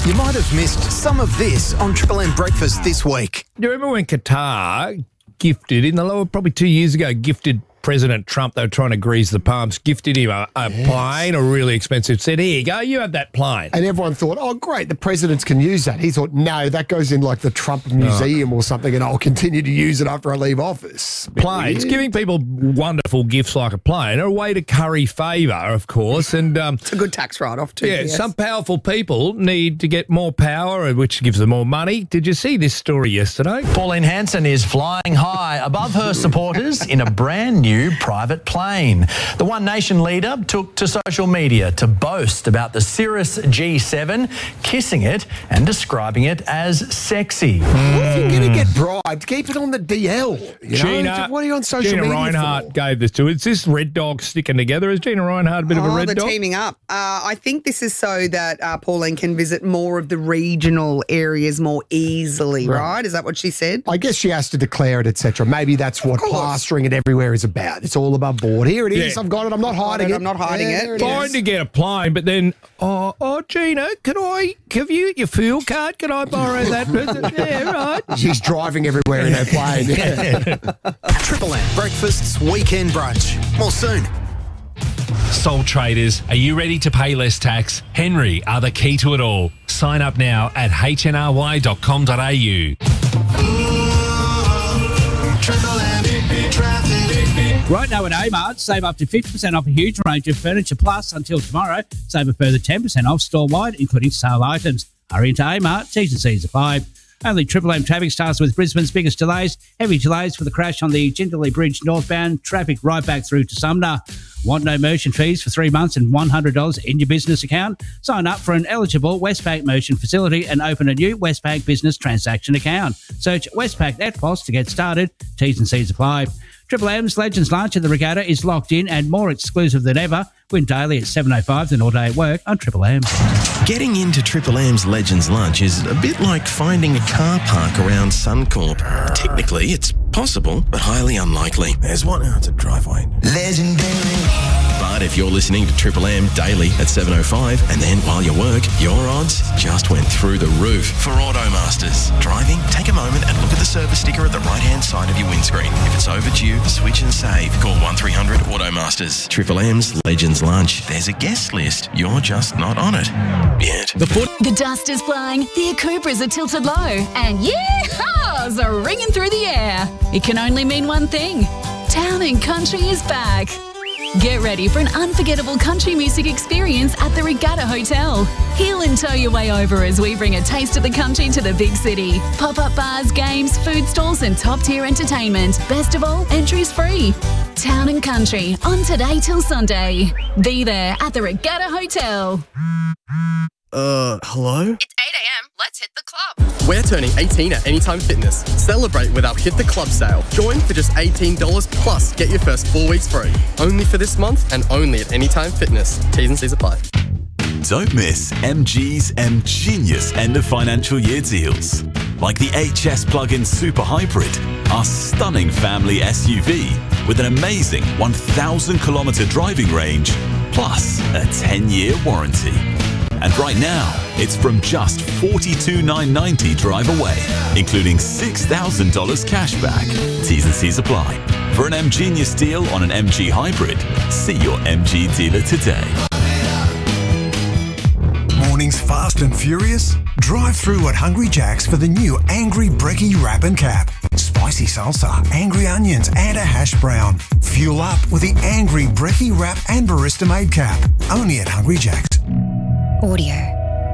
You might have missed some of this on Triple M Breakfast this week. Do you remember when Qatar gifted, probably 2 years ago, gifted President Trump, they were trying to grease the palms, gifted him a plane, a really expensive, said, here you go, you have that plane. And everyone thought, oh, great, the presidents can use that. He thought, no, that goes in like the Trump Museum or something, and I'll continue to use it after I leave office. Planes, giving people wonderful gifts like a plane are a way to curry favour, of course. And it's a good tax write-off too. Yeah, yes. Some powerful people need to get more power, which gives them more money. Did you see this story yesterday? Pauline Hanson is flying high above her supporters in a brand new private plane. The One Nation leader took to social media to boast about the Cirrus G7, kissing it and describing it as sexy. If you're going to get bribed, keep it on the DL. What are you on social media Reinhardt for? gave this to. Is this Red Dog sticking together? Is Gina Reinhardt a bit of a red they're dog? teaming up. I think this is so that Pauline can visit more of the regional areas more easily, right? Is that what she said? I guess she has to declare it, etc. Maybe that's what plastering it everywhere is about. It's all above board. Here it is. Yeah. I've got it. I'm not hiding it. I'm not hiding it. Fine to get a plane, but then, Gina, can I give you your fuel card? Can I borrow that? Yeah, right. She's driving everywhere in her plane. Triple M Breakfast's Weekend Brunch. More soon. Sole traders, are you ready to pay less tax? Henry are the key to it all. Sign up now at hnry.com.au. Right now at Amart, save up to 50% off a huge range of Furniture Plus until tomorrow. Save a further 10% off store-wide, including sale items. Hurry into Amart, T's and C's apply. Only Triple M traffic starts with Brisbane's biggest delays. Heavy delays for the crash on the Jindalee Bridge northbound. Traffic right back through to Sumner. Want no merchant fees for 3 months and $100 in your business account? Sign up for an eligible Westpac merchant facility and open a new Westpac business transaction account. Search Westpac NetPOS to get started. T's and C's apply. Triple M's Legends Lunch at the Regatta is locked in and more exclusive than ever. Win daily at 7:05 and all day at work on Triple M. Getting into Triple M's Legends Lunch is a bit like finding a car park around Suncorp. Technically, it's possible, but highly unlikely. There's one out of driveway. Legendary. But if you're listening to Triple M daily at 7:05 and then while you work, your odds just went through the roof. For Automasters, driving, take a moment and look at the service sticker at the right-hand side of your windscreen. If it's overdue, switch and save. Call 1300 Automasters. Triple M's Legends Lunch. There's a guest list. You're just not on it yet. The dust is flying, the Akubras are tilted low, and yeehaws are ringing through the air. It can only mean one thing. Town and Country is back. Get ready for an unforgettable country music experience at the Regatta Hotel. Heel and tow your way over as we bring a taste of the country to the big city. Pop-up bars, games, food stalls and top-tier entertainment. Best of all, entries free. Town and Country on today till Sunday. Be there at the Regatta Hotel. Hello? It's 8 a.m. Let's hit the club. We're turning 18 at Anytime Fitness. Celebrate with our Hit the Club sale. Join for just $18 plus get your first 4 weeks free. Only for this month and only at Anytime Fitness. T's and C's apply. Don't miss MG's M-Genius end of financial year deals. Like the HS Plug-in Super Hybrid, our stunning family SUV with an amazing 1,000-kilometre driving range, plus a 10-year warranty. And right now, it's from just $42,990 drive away, including $6,000 cash back. T's and C's apply. For an M-Genius deal on an MG Hybrid, see your MG dealer today. Mornings fast and furious? Drive through at Hungry Jack's for the new Angry Brekkie Wrap and Cap. Spicy salsa, angry onions and a hash brown. Fuel up with the Angry Brekkie Wrap and Barista Made Cap. Only at Hungry Jack's. Audio.